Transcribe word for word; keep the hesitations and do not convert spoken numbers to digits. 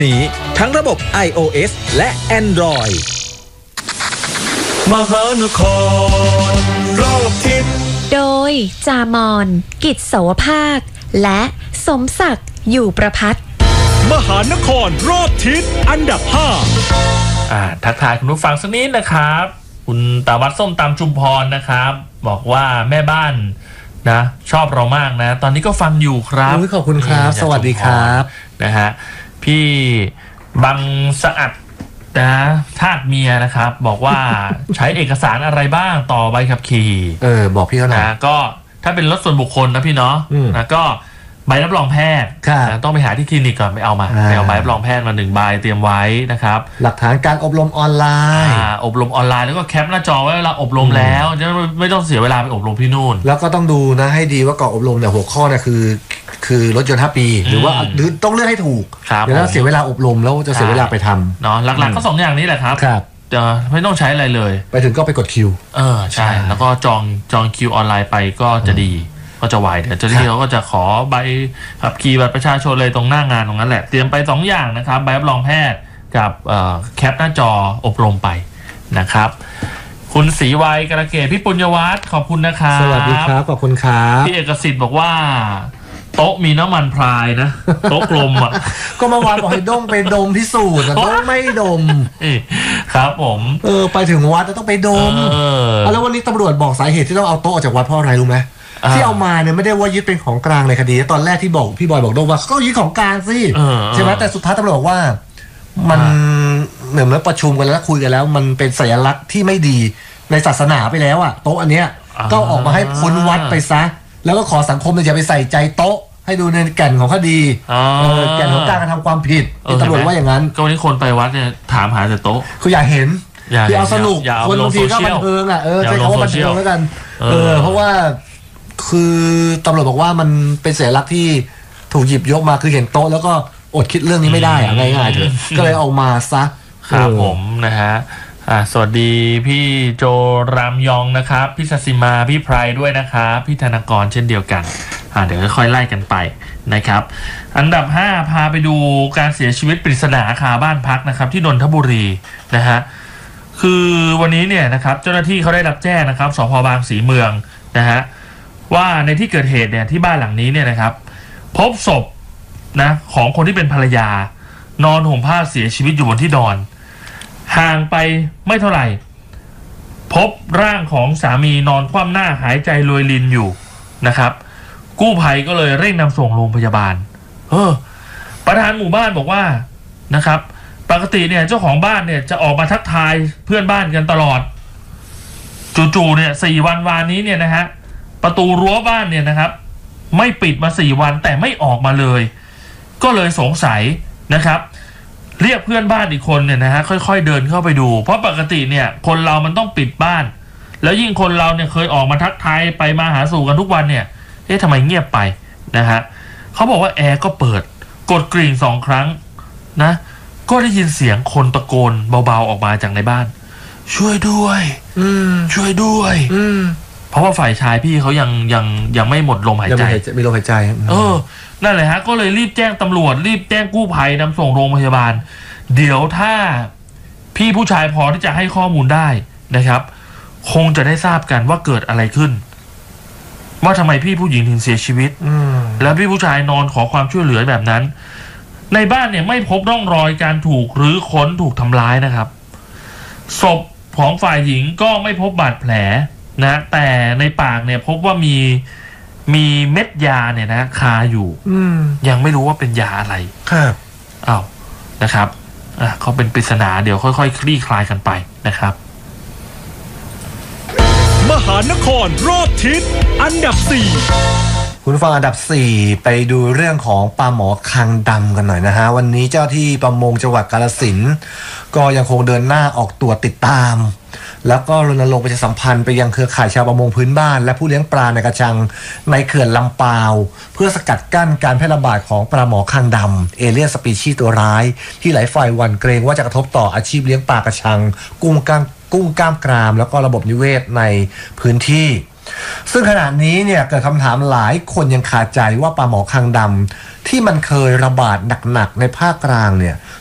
นี้ทั้งระบบ iOS และ Android มหานครรอบทิศโดยจามอนกิจเสาวภาคและสมศักดิ์อยู่ประภัตมหานครรอบทิศอันดับห้าอ่าทักทายคุณผู้ฟังสักนิดนะครับคุณตาวัดส้มตำชุมพรนะครับบอกว่าแม่บ้านนะชอบเรามากนะตอนนี้ก็ฟังอยู่ครับขอบคุณครับสวัสดีครับนะฮะพี่บังสะอัดนะทาสเมียนะครับบอกว่า ใช้เอกสารอะไรบ้างต่อใบขับขี่เออบอกพี่เขาหน่อยนะก็ถ้าเป็นรถส่วนบุคคลนะพี่เนาะนะก็ใบรับรองแพทย์นะต้องไปหาที่คลินิกก่อนไปเอามาไปเอาใบรับรองแพทย์มาหนึ่งใบเตรียมไว้นะครับหลักฐานการอบรมออนไลน์อบรมออนไลน์แล้วก็แคปหน้าจอไว้เวลาอบรมแล้วจะไม่ต้องเสียเวลาไปอบรมที่นู่นแล้วก็ต้องดูนะให้ดีว่าก่อนอบรมเนี่ยหัวข้อเนี่ยคือคือรถยนต์ห้าปีหรือว่าหรือต้องเลือกให้ถูกเดี๋ยวเสียเวลาอบรมแล้วจะเสียเวลาไปทำเนาะหลักๆก็สองอย่างนี้แหละครับจะไม่ต้องใช้อะไรเลยไปถึงก็ไปกดคิวเออใช่แล้วก็จองจองคิวออนไลน์ไปก็จะดีก็จะไวเดี๋ยวเจ้าหน้าที่เขาก็จะขอใบขับขี่บัตรประชาชนเลยตรงหน้างานตรงนั้นแหละเตรียมไปสองอย่างนะครับใบรับรองแพทย์กับแคปหน้าจออบรมไปนะครับคุณศรีวัยกระเกตพี่ปุญญวัฒน์ขอบคุณนะครับสวัสดีครับขอบคุณครับพี่เอกสิทธิ์บอกว่าโต๊ะมีน้ำมันพรายนะโต๊ะกลมอ่ะก็เมื่อวานบอกให้ดมไปดมพิสูจน์แต่ต้องไม่ดมครับผมเออไปถึงวัดต้องไปดมแล้ววันนี้ตำรวจบอกสาเหตุที่ต้องเอาโต๊ะออกจากวัดเพราะอะไรรู้ไหมที่เอามาเนี่ยไม่ได้ว่ายึดเป็นของกลางในคดีตอนแรกที่บอกพี่บอยบอกโดมว่าก็ยึดของกลางสิใช่ไหมแต่สุดท้ายตำรวจบอกว่ามันเหมือนเมื่อประชุมกันแล้วคุยกันแล้วมันเป็นสัญลักษณ์ที่ไม่ดีในศาสนาไปแล้วอ่ะโต๊ะอันเนี้ยก็ออกมาให้พ้นวัดไปซะแล้วก็ขอสังคมอย่าไปใส่ใจโต๊ะให้ดูในแก่นของคดีแก่นของการกระทำความผิดตำรวจว่าอย่างนั้นก็วันนี้คนไปวัดเนี่ยถามหาแต่โต๊ะคืออยากเห็นคือเอาสนุกคนบางทีก็บันเทิงอ่ะเออใช้คำว่าบันเทิงแล้วกันเออเพราะว่าคือตำรวจบอกว่ามันเป็นสัญลักษณ์ที่ถูกหยิบยกมาคือเห็นโต๊ะแล้วก็อดคิดเรื่องนี้ไม่ได้อะง่ายๆเถอะก็เลยเอามาซะครับผมนะฮะสวัสดีพี่โจรามยองนะครับพี่ศศิมาพี่ไพรด้วยนะครับพี่ธนากรเช่นเดียวกันเดี๋ยวค่อยๆไล่กันไปนะครับอันดับห้าพาไปดูการเสียชีวิตปริศนาคาบ้านพักนะครับที่นนทบุรีนะฮะคือวันนี้เนี่ยนะครับเจ้าหน้าที่เขาได้รับแจ้งนะครับสภ.บางสีเมืองนะฮะว่าในที่เกิดเหตุเนี่ยที่บ้านหลังนี้เนี่ยนะครับพบศพนะของคนที่เป็นภรรยานอนห่มผ้าเสียชีวิตอยู่บนที่นอนห่างไปไม่เท่าไหร่พบร่างของสามีนอนคว่ำหน้าหายใจรวยรินอยู่นะครับกู้ภัยก็เลยเร่งนำส่งโรงพยาบาลเออประธานหมู่บ้านบอกว่านะครับปกติเนี่ยเจ้าของบ้านเนี่ยจะออกมาทักทายเพื่อนบ้านกันตลอดจู่ๆเนี่ยสี่วันวานนี้เนี่ยนะฮะประตูรั้วบ้านเนี่ยนะครับไม่ปิดมาสี่วันแต่ไม่ออกมาเลยก็เลยสงสัยนะครับเรียกเพื่อนบ้านอีกคนเนี่ยนะฮะค่อยๆเดินเข้าไปดูเพราะปกติเนี่ยคนเรามันต้องปิดบ้านแล้วยิ่งคนเราเนี่ยเคยออกมาทักทายไปมาหาสู่กันทุกวันเนี่ยเอ๊ะทำไมเงียบไปนะฮะเขาบอกว่าแอร์ก็เปิดกดกริ่งสองครั้งนะก็ได้ยินเสียงคนตะโกนเบาๆออกมาจากในบ้านช่วยด้วยช่วยด้วยเพราะว่าฝ่ายชายพี่เขายังยังยังไม่หมดลมหายใจมีลมหายใจเออนั่นแหละฮะก็เลยรีบแจ้งตำรวจรีบแจ้งกู้ภัยนำส่งโรงพยาบาลเดี๋ยวถ้าพี่ผู้ชายพอที่จะให้ข้อมูลได้นะครับคงจะได้ทราบกันว่าเกิดอะไรขึ้นว่าทำไมพี่ผู้หญิงถึงเสียชีวิตแล้วพี่ผู้ชายนอนขอความช่วยเหลือแบบนั้นในบ้านเนี่ยไม่พบร่องรอยการถูกรื้อค้นถูกทำร้ายนะครับศพของฝ่ายหญิงก็ไม่พบบาดแผลนะแต่ในปากเนี่ยพบว่ามีมีเม็ดยาเนี่ยนะคาอยู่ยังไม่รู้ว่าเป็นยาอะไรครับอ้าวนะครับอ่ะเขาเป็นปริศนาเดี๋ยวค่อยๆ ค, คลี่คลายกันไปนะครับมหานครรอบทิศอันดับสี่คุณฟังอันดับสี่ไปดูเรื่องของปลาหมอคางดำกันหน่อยนะฮะวันนี้เจ้าที่ประมงจังหวัดกาฬสินธุ์ก็ยังคงเดินหน้าออกตรวจติดตามแล้วก็รณรงค์ประชาสัมพันธ์ไปยังเครือข่ายชาวประมงพื้นบ้านและผู้เลี้ยงปลาในกระชังในเขื่อนลำปาวเพื่อสกัดกั้นการแพร่ระบาดของปลาหมอคางดำเอเลี่ยนสปีชีส์ตัวร้ายที่หลายฝ่ายหวั่นเกรงว่าจะกระทบต่ออาชีพเลี้ยงปลากระชังกุ้งกล้ามกุ้งกล้ามกรามแล้วก็ระบบนิเวศในพื้นที่ซึ่งขณะนี้เนี่ยเกิดคำถามหลายคนยังคาใจว่าปลาหมอคางดำที่มันเคยระบาดหนักๆในภาคกลางเนี่ย